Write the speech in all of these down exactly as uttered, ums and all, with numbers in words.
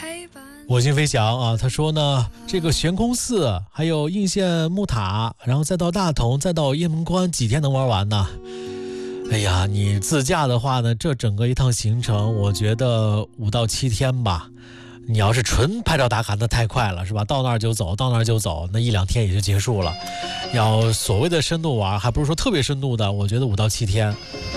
我心飞翔啊，他说呢，这个悬空寺，还有应县木塔，然后再到大同，再到雁门关，几天能玩完呢？哎呀，你自驾的话呢，这整个一趟行程，我觉得五到七天吧。你要是纯拍照打卡，那太快了，是吧？到那儿就走，到那儿就走，那一两天也就结束了。要所谓的深度玩，还不是说特别深度的，我觉得五到七天。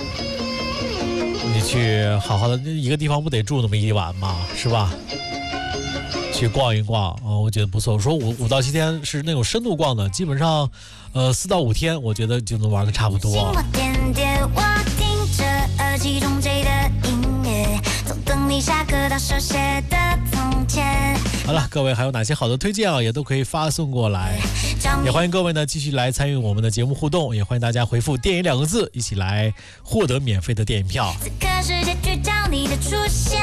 你去好好的一个地方不得住那么一晚吗？是吧？去逛一逛啊、哦，我觉得不错。我说五五到七天是那种深度逛的，基本上，呃，四到五天，我觉得就能玩的差不多。我点我听着耳机中 J 的音乐，从等你下课到手写的从前。好了，各位还有哪些好的推荐啊，也都可以发送过来。也欢迎各位呢继续来参与我们的节目互动，也欢迎大家回复电影两个字，一起来获得免费的电影票。此刻世界聚焦你的出现。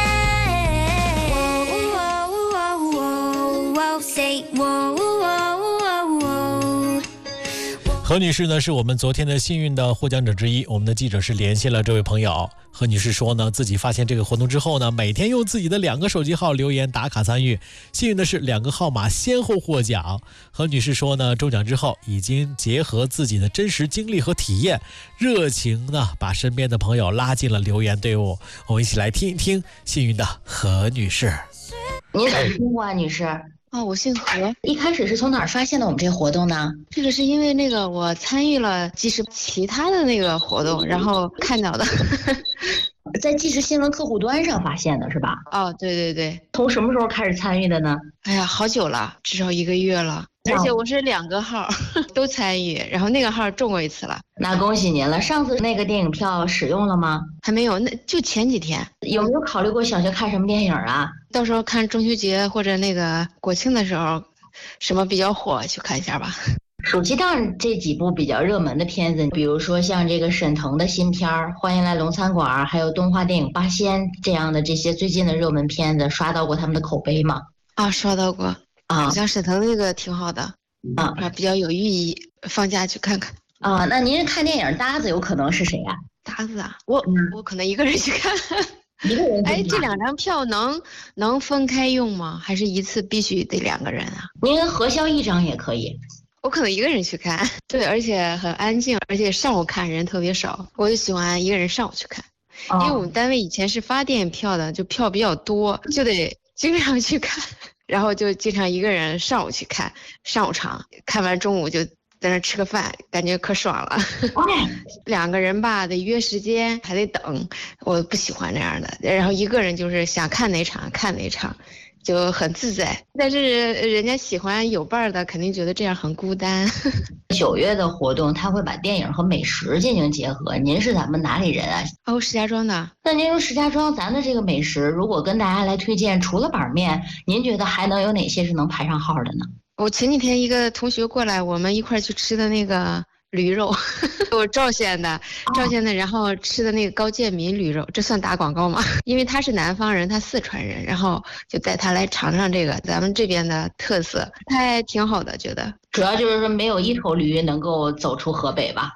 何女士呢是我们昨天的幸运的获奖者之一，我们的记者是联系了这位朋友。何女士说呢，自己发现这个活动之后呢，每天用自己的两个手机号留言打卡参与，幸运的是两个号码先后获奖。何女士说呢，中奖之后已经结合自己的真实经历和体验，热情呢把身边的朋友拉进了留言队伍。我们一起来听一听幸运的何女士。 您怎么称呼啊，女士？ 哦，我姓何。 一开始是从哪儿发现的我们这个活动呢？ 这个是因为那个我参与了即时其他的那个活动，然后看到的。 在即时新闻客户端上发现的是吧？ 哦，对对对。 从什么时候开始参与的呢？ 哎呀，好久了，至少一个月了。而且我是两个号都参与，然后那个号中过一次了。 那恭喜您了。上次那个电影票使用了吗？ 还没有，那就前几天。 有没有考虑过想去看什么电影啊？ 到时候看中秋节或者那个国庆的时候，什么比较火去看一下吧。 暑期档这几部比较热门的片子，比如说像这个沈腾的新片《欢迎来龙餐馆》，还有动画电影《八仙》这样的这些最近的热门片子，刷到过他们的口碑吗？ 啊，刷到过。啊，好像沈腾那个挺好的，啊，比较有寓意，放假去看看。 啊，那您看电影搭子有可能是谁呀、啊？ 搭子啊，我、嗯、我可能一个人去看。 一个人？ 哎，这两张票能能分开用吗？还是一次必须得两个人啊？ 您核销一张也可以。 我可能一个人去看，对，而且很安静，而且上午看人特别少，我就喜欢一个人上午去看，哦、因为我们单位以前是发电影票的，就票比较多，就得经常去看。然后就经常一个人上午去看，上午场看完中午就在那吃个饭，感觉可爽了。两个人吧得约时间，还得等，我不喜欢这样的。然后一个人就是想看哪场看哪场，就很自在。但是人家喜欢有伴的，肯定觉得这样很孤单。 九月的活动，他会把电影和美食进行结合。您是咱们哪里人啊？ 哦，石家庄的。 那您说石家庄咱的这个美食，如果跟大家来推荐，除了板面，您觉得还能有哪些是能排上号的呢？ 我前几天一个同学过来，我们一块去吃的那个驴肉，我赵县的，赵县的，然后吃的那个高建民驴肉，这算打广告吗？因为他是南方人，他四川人，然后就带他来尝尝这个咱们这边的特色，他还挺好的，觉得。 主要就是说没有一头驴能够走出河北吧。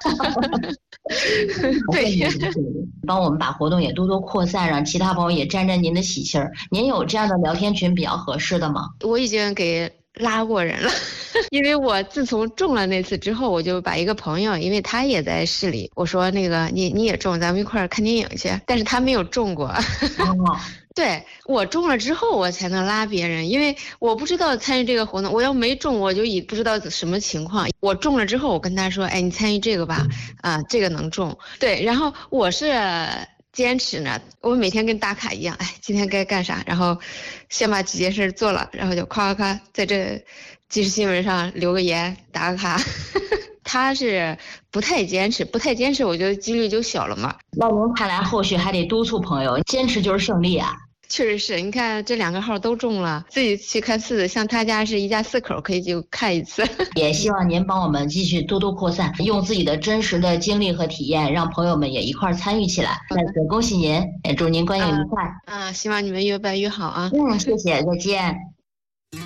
对， 帮我们把活动也多多扩散，让其他朋友也沾沾您的喜气儿。您有这样的聊天群比较合适的吗？ 我已经给拉过人了，因为我自从中了那次之后，我就把一个朋友，因为他也在市里，我说那个你你也中，咱们一块儿看电影去，但是他没有中过。 哦对，我中了之后我才能拉别人，因为我不知道参与这个活动，我要没中我就也不知道什么情况。我中了之后我跟他说，哎，你参与这个吧，啊，这个能中。对，然后我是坚持呢，我每天跟打卡一样，哎，今天该干啥，然后先把几件事做了，然后就夸夸夸在这即时新闻上留个言打个卡。他是不太坚持，不太坚持，我觉得几率就小了嘛。 那您看来后续还得督促朋友，坚持就是胜利啊。 确实是，你看这两个号都中了，自己去看次，像他家是一家四口，可以就看一次。 也希望您帮我们继续多多扩散，用自己的真实的经历和体验，让朋友们也一块参与起来。再次恭喜您，也祝您观影愉快。 啊，啊希望你们越办越好啊。 嗯，谢谢，再见。